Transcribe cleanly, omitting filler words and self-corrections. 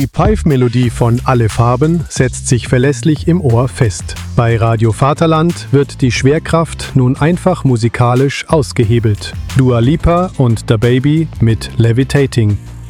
Die Pfeif-Melodie von Alle Farben setzt sich verlässlich im Ohr fest. Bei Radio Vaterland wird die Schwerkraft nun einfach musikalisch ausgehebelt. Dua Lipa und DaBaby mit Levitating.